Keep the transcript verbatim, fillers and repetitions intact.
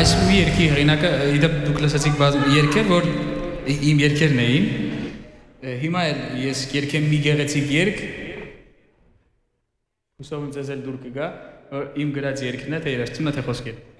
այս մի երգի հեղինակը իդեպ դուք լսեցիք բազմ երգեր, որ իմ երգերն էին։ Հիմա էլ ես երգեմ մի գեղեցիկ երգ, հուսով եմ ձեզ էլ դուր կգա, որ իմ գրած երգն է, թե երաժշտությունն է, թե խոսքերը։